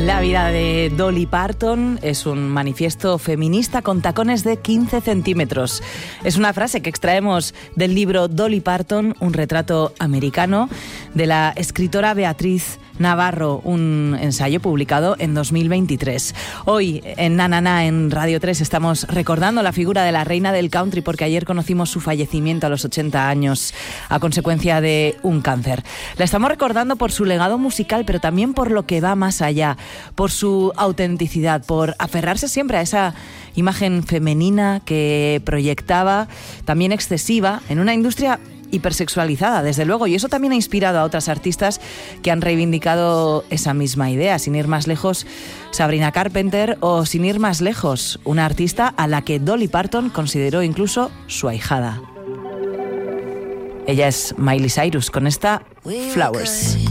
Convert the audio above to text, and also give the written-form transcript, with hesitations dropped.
La vida de Dolly Parton es un manifiesto feminista con tacones de 15 centímetros. Es una frase que extraemos del libro Dolly Parton, un retrato americano, de la escritora Beatriz Navarro, un ensayo publicado en 2023. Hoy en Na Na Na en Radio 3 estamos recordando la figura de la reina del country porque ayer conocimos su fallecimiento a los 80 años a consecuencia de un cáncer. La estamos recordando por su legado musical, pero también por lo que va más allá, por su autenticidad, por aferrarse siempre a esa imagen femenina que proyectaba, también excesiva, en una industria hipersexualizada, desde luego, y eso también ha inspirado a otras artistas que han reivindicado esa misma idea. Sin ir más lejos, Sabrina Carpenter, o sin ir más lejos, una artista a la que Dolly Parton consideró incluso su ahijada. Ella es Miley Cyrus con esta Flowers.